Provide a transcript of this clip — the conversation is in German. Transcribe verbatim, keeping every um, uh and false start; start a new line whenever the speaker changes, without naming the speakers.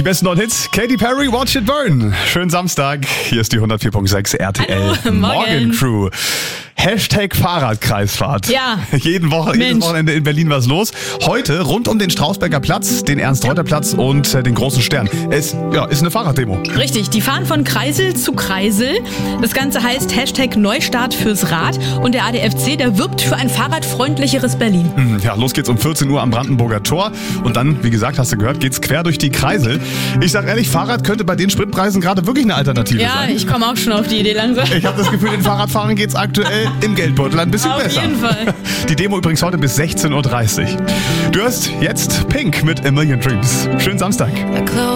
Die besten neuen Hits. Katy Perry, Watch It Burn. Schönen Samstag. Hier ist die hundertvier Komma sechs R T L
Hallo,
Morgen
morgen.
Crew. Hashtag Fahrradkreisfahrt.
Ja.
Jeden Woche, jedes
Mensch.
Wochenende in Berlin was los. Heute rund um den Strausberger Platz, den Ernst-Reuter-Platz und äh, den Großen Stern. Es ja, ist eine Fahrraddemo.
Richtig, die fahren von Kreisel zu Kreisel. Das Ganze heißt Hashtag Neustart fürs Rad. Und der A D F C, der wirbt für ein fahrradfreundlicheres Berlin.
Hm, Ja, los geht's um vierzehn Uhr am Brandenburger Tor. Und dann, wie gesagt, hast du gehört, geht's quer durch die Kreisel. Ich sag ehrlich, Fahrrad könnte bei den Spritpreisen gerade wirklich eine Alternative
Ja,
sein.
ich komme auch schon auf die Idee langsam.
Ich habe das Gefühl, den Fahrradfahrern geht's aktuell im Geldbeutel ein bisschen
Auf
besser.
jeden Fall.
Die Demo übrigens heute bis sechzehn Uhr dreißig. Du hörst jetzt Pink mit A Million Dreams. Schönen Samstag.